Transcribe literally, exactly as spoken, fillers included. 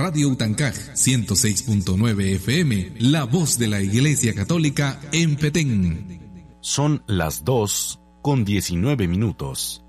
Radio Utancaj ciento seis punto nueve F M, la voz de la Iglesia Católica en Petén. Son las dos con diecinueve minutos.